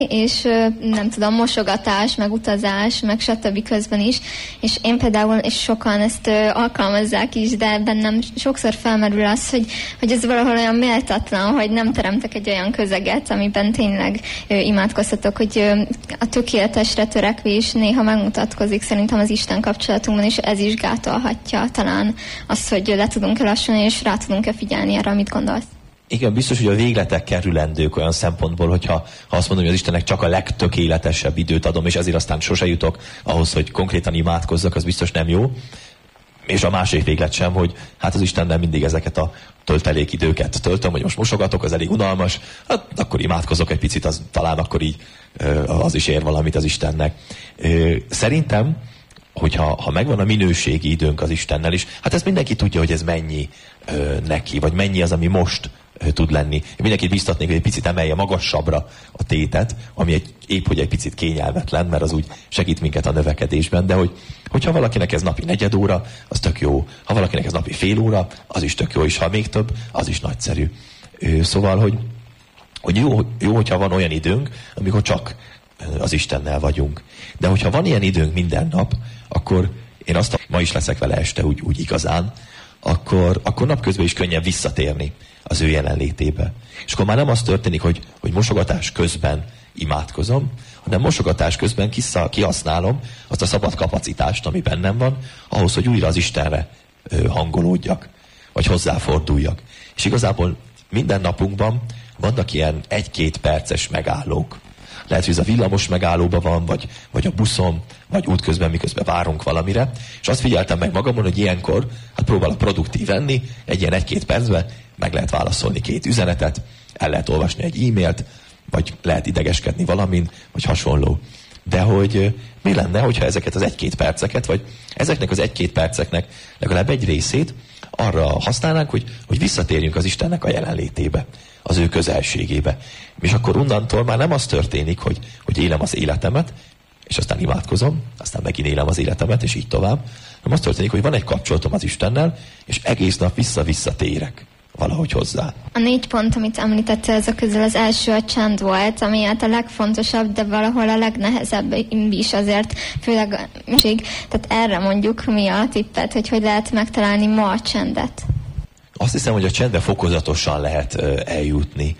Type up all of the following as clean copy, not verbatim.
és nem tudom, mosogatás, meg utazás, meg stb. Közben is, és én például, és sokan ezt alkalmazzák is, de bennem sokszor felmerül az, hogy ez valahol olyan méltatlan, hogy nem teremtek egy olyan közeget, amiben tényleg imádkozhatok, hogy a tökéletesre törekvés néha megmutatkozik szerintem az Isten kapcsolatunkban, és ez is gátolhatja talán azt, hogy le tudunk-e lassulni, és rá tudunk-e figyelni arra, amit gondolsz. Igen, biztos, hogy a végletek kerülendők olyan szempontból, hogyha azt mondom, hogy az Istennek csak a legtökéletesebb időt adom, és ezért aztán sose jutok ahhoz, hogy konkrétan imádkozzak, az biztos nem jó. És a másik véglet sem, hogy hát az Istennel mindig ezeket a töltelékidőket töltöm, hogy most mosogatok, az elég unalmas, hát akkor imádkozok egy picit, az talán akkor így az is ér valamit az Istennek. Szerintem, hogyha megvan a minőségi időnk az Istennel is, hát ezt mindenki tudja, hogy ez mennyi neki, vagy mennyi az, ami most tud lenni. Én mindenkit biztatnék, hogy egy picit emelje magasabbra a tétet, ami épp hogy egy picit kényelmetlen, mert az úgy segít minket a növekedésben, de hogyha valakinek ez napi 4 óra, az tök jó. Ha valakinek ez napi fél óra, az is tök jó, és ha még több, az is nagyszerű. Szóval, hogy jó, hogyha van olyan időnk, amikor csak az Istennel vagyunk. De hogyha van ilyen időnk minden nap, akkor én ma is leszek vele este úgy igazán, akkor napközben is könnyebb visszatérni az ő jelenlétébe. És akkor már nem az történik, hogy mosogatás közben imádkozom, hanem mosogatás közben kihasználom azt a szabad kapacitást, ami bennem van, ahhoz, hogy újra az Istenre hangolódjak, vagy hozzáforduljak. És igazából minden napunkban vannak ilyen 1-2 perces megállók. Lehet, hogy ez a villamos megállóban van, vagy a buszon, vagy útközben, miközben várunk valamire. És azt figyeltem meg magamon, hogy ilyenkor próbálok produktív lenni, egy ilyen 1-2 percben meg lehet válaszolni 2 üzenetet, el lehet olvasni egy e-mailt, vagy lehet idegeskedni valamin, vagy hasonló. De hogy mi lenne, hogyha ezeket az 1-2 perceket, vagy ezeknek az 1-2 perceknek legalább egy részét arra használnánk, hogy visszatérjünk az Istennek a jelenlétébe, az ő közelségébe. És akkor onnantól már nem az történik, hogy élem az életemet, és aztán imádkozom, aztán megint élem az életemet, és így tovább. Nem az történik, hogy van egy kapcsolatom az Istennel, és egész nap vissza-vissza térek valahogy hozzá. A 4 pont, amit említettél, ezek közül az első a csend volt, ami hát a legfontosabb, de valahol a legnehezebb is azért, főleg tehát erre mondjuk mi a tippet, hogy lehet megtalálni ma a csendet? Azt hiszem, hogy a csendbe fokozatosan lehet eljutni.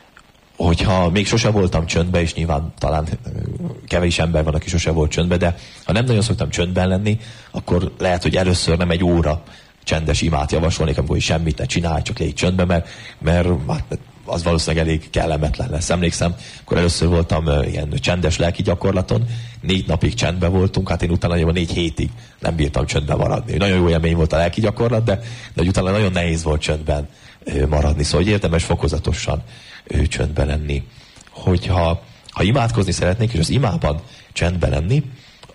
Hogyha még sose voltam csöndbe, és nyilván talán kevés ember van, aki sose volt csöndbe, de ha nem nagyon szoktam csöndben lenni, akkor lehet, hogy először nem egy óra csendes imát javasolnék, amikor semmit ne csinálj, csak légy csöndbe, mert az valószínűleg elég kellemetlen lesz. Emlékszem, akkor először voltam ilyen csendes lelki gyakorlaton, 4 napig csendben voltunk, hát én utána 4 hétig nem bírtam csöndben maradni. Nagyon jó élmény volt a lelki gyakorlat, de utána nagyon nehéz volt csöndben maradni. Szóval érdemes fokozatosan csöndben lenni. Hogyha imádkozni szeretnék, és az imában csendben lenni,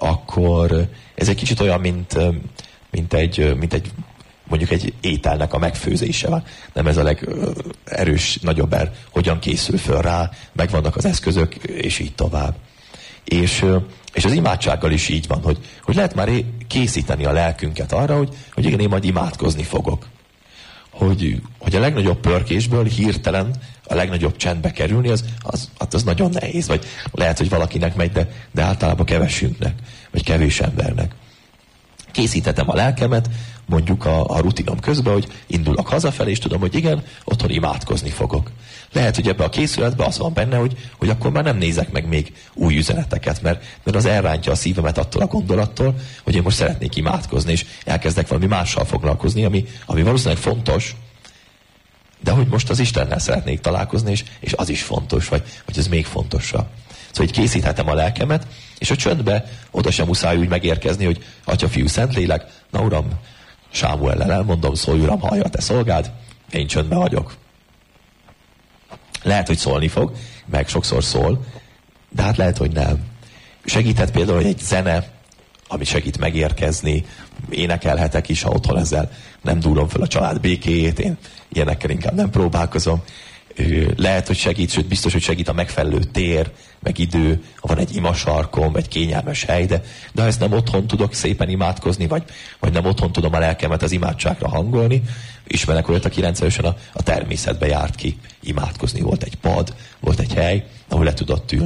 akkor ez egy kicsit olyan, mint egy mondjuk egy ételnek a megfőzése van. Nem ez a legerős, nagyobb hogyan készül föl rá, megvannak az eszközök, és így tovább. És az imádsággal is így van, hogy lehet már készíteni a lelkünket arra, hogy igen, én majd imádkozni fogok. Hogy a legnagyobb pörkésből hirtelen a legnagyobb csendbe kerülni, az nagyon nehéz. Vagy lehet, hogy valakinek megy, de általában kevesünknek, vagy kevés embernek. Készítetem a lelkemet, mondjuk a rutinom közben, hogy indulok hazafelé, és tudom, hogy igen, otthon imádkozni fogok. Lehet, hogy ebbe a készületben az van benne, hogy akkor már nem nézek meg még új üzeneteket, mert az elrántja a szívemet attól a gondolattól, hogy én most szeretnék imádkozni, és elkezdek valami mással foglalkozni, ami valószínűleg fontos, de hogy most az Istennel szeretnék találkozni, és az is fontos, vagy ez még fontosabb. Szóval így készíthetem a lelkemet, és a csöndbe oda sem muszáj úgy megérkezni, hogy Atya, Fiú, Szentlélek, na Uram, Sámuellel elmondom, szólj Uram, hallja a te szolgád, én csöndben vagyok. Lehet, hogy szólni fog, meg sokszor szól, de hát lehet, hogy nem. Segíthet például, hogy egy zene, ami segít megérkezni, énekelhetek is, ha otthon ezzel nem dúrom fel a család békéjét, én ilyenekkel inkább nem próbálkozom. Lehet, hogy segít, sőt biztos, hogy segít a megfelelő tér, meg idő, ha van egy imasarkom, egy kényelmes hely, de ha ezt nem otthon tudok szépen imádkozni, vagy nem otthon tudom a lelkemet az imádságra hangolni, ismerek olyat, aki rendszeresen a természetbe járt ki imádkozni. Volt egy pad, volt egy hely, ahol le tudott ülni.